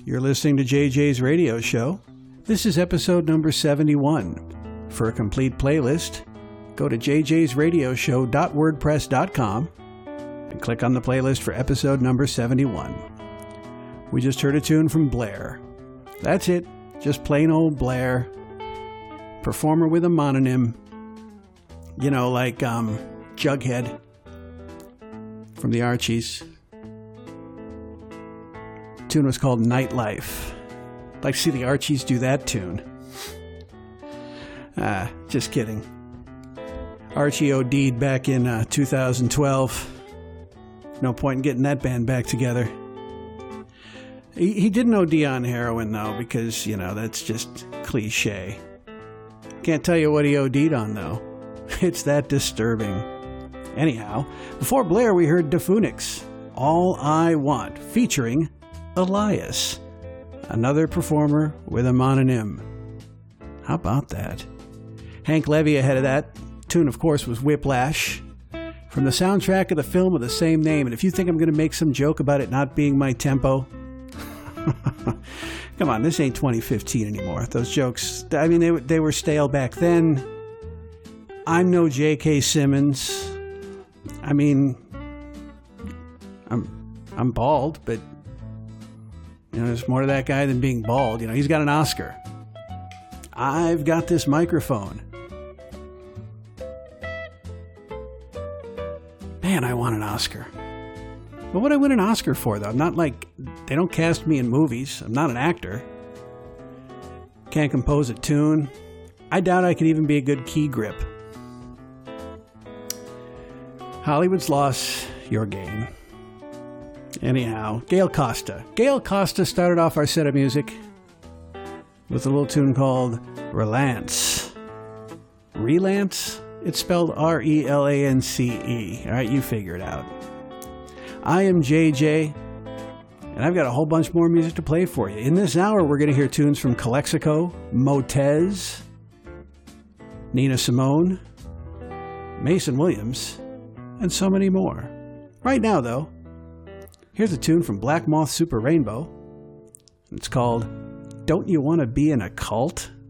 You're listening to JJ's Radio Show. This is episode number 71. For a complete playlist, go to jjsradioshow.wordpress.com and click on the playlist for episode number 71. We just heard a tune from Blair. That's it, just plain old Blair. Performer with a mononym. You know, like Jughead from the Archies. The tune was called Nightlife. I'd like to see the Archies do that tune. Just kidding. Archie OD'd back in 2012. No point in getting that band back together. He didn't OD on heroin, though, because, you know, that's just cliche. Can't tell you what he OD'd on, though. It's that disturbing. Anyhow, before Blair, we heard Defunix, All I Want, featuring Elias, another performer with a mononym. How about that? Hank Levy ahead of that. Tune, of course, was Whiplash, from the soundtrack of the film of the same name. And if you think I'm going to make some joke about it not being my tempo, come on, this ain't 2015 anymore. Those jokes, I mean, they were stale back then. I'm no J.K. Simmons. I mean, I'm bald, but, you know, there's more to that guy than being bald. You know, he's got an Oscar. I've got this microphone. Man, I want an Oscar. What would I win an Oscar for, though? I'm not like, they don't cast me in movies. I'm not an actor. Can't compose a tune. I doubt I could even be a good key grip. Hollywood's loss, your gain. Anyhow, Gail Costa. Gail Costa started off our set of music with a little tune called Relance. Relance? It's spelled R-E-L-A-N-C-E. All right, you figure it out. I am JJ, and I've got a whole bunch more music to play for you. In this hour, we're going to hear tunes from Calexico, Motez, Nina Simone, Mason Williams, and so many more. Right now, though, here's a tune from Black Moth Super Rainbow. It's called Don't You Want to Be in a Cult?